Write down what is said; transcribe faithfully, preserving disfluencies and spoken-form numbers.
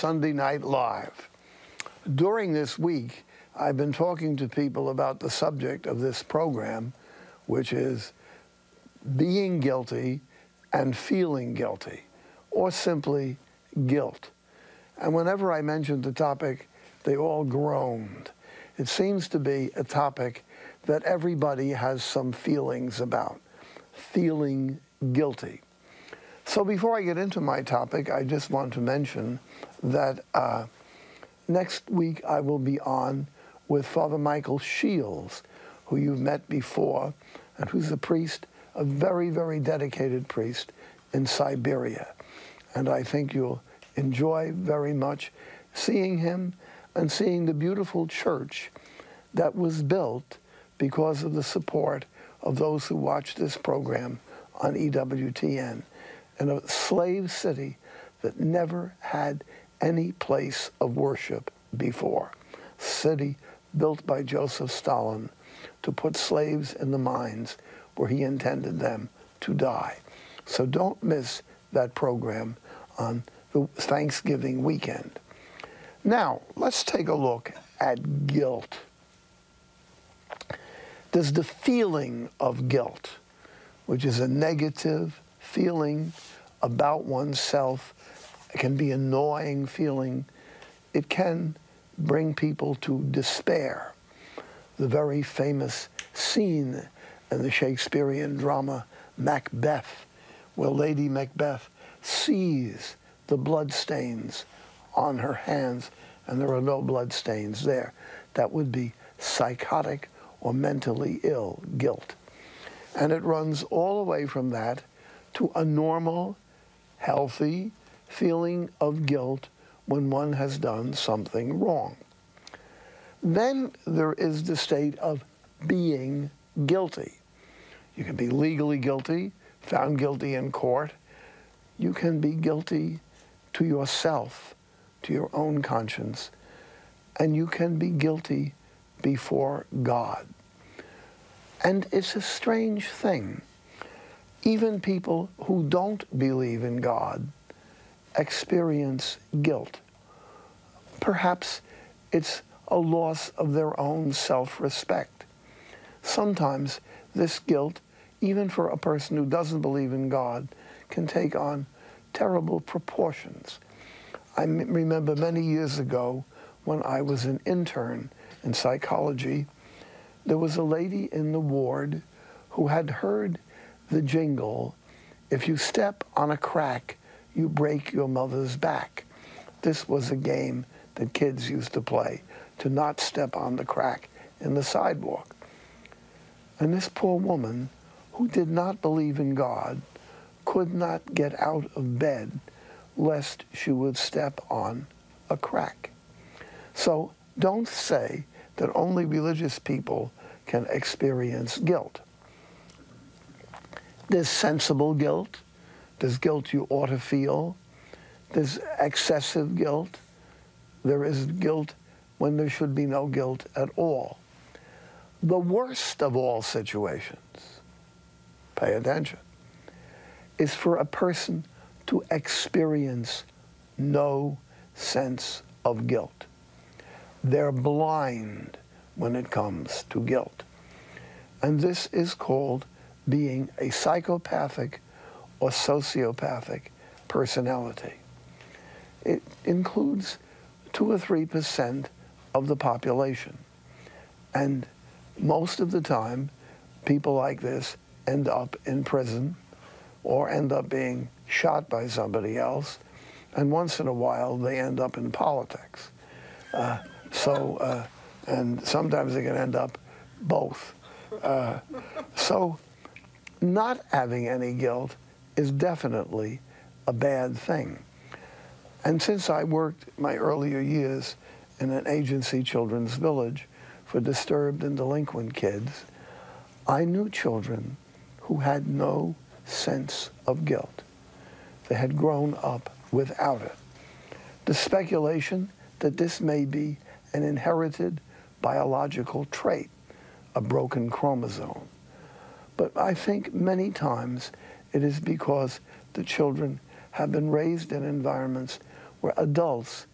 Sunday Night Live. During this week, I've been talking to people about the subject of this program, which is being guilty and feeling guilty, or simply guilt. And whenever I mentioned the topic, they all groaned. It seems to be a topic that everybody has some feelings about, feeling guilty. So before I get into my topic, I just want to mention that uh, next week I will be on with Father Michael Shields, who you've met before, and who's a priest, a very, very dedicated priest in Siberia. And I think you'll enjoy very much seeing him and seeing the beautiful church that was built because of the support of those who watch this program on E W T N, in a slave city that never had any place of worship before. City built by Joseph Stalin to put slaves in the mines where he intended them to die. So don't miss that program on the Thanksgiving weekend. Now, let's take a look at guilt. There's the feeling of guilt, which is a negative feeling about oneself. It can be an annoying feeling. It can bring people to despair. The very famous scene in the Shakespearean drama Macbeth, where Lady Macbeth sees the bloodstains on her hands, and there are no bloodstains there. That would be psychotic or mentally ill guilt. And it runs all the way from that to a normal, healthy feeling of guilt when one has done something wrong. Then there is the state of being guilty. You can be legally guilty, found guilty in court. You can be guilty to yourself, to your own conscience, and you can be guilty before God. And it's a strange thing. Even people who don't believe in God experience guilt. Perhaps it's a loss of their own self-respect. Sometimes this guilt, even for a person who doesn't believe in God, can take on terrible proportions. I m- remember many years ago when I was an intern in psychology, there was a lady in the ward who had heard the jingle, "If you step on a crack, you break your mother's back." This was a game that kids used to play, to not step on the crack in the sidewalk. And this poor woman, who did not believe in God, could not get out of bed lest she would step on a crack. So don't say that only religious people can experience guilt. There's sensible guilt. There's guilt you ought to feel. There's excessive guilt. There is guilt when there should be no guilt at all. The worst of all situations, pay attention, is for a person to experience no sense of guilt. They're blind when it comes to guilt. And this is called being a psychopathic or sociopathic personality. It includes two or three percent of the population. And most of the time, people like this end up in prison or end up being shot by somebody else. And once in a while, they end up in politics. Uh, so, uh, and sometimes they can end up both. Uh, so not having any guilt is definitely a bad thing. And since I worked my earlier years in an agency children's village for disturbed and delinquent kids, I knew children who had no sense of guilt. They had grown up without it. The speculation that this may be an inherited biological trait, a broken chromosome. But I think many times it is because the children have been raised in environments where adults